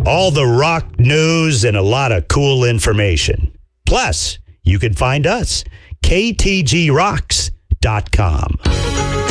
all the rock news and a lot of cool information. Plus, you can find us, ktgrocks.com.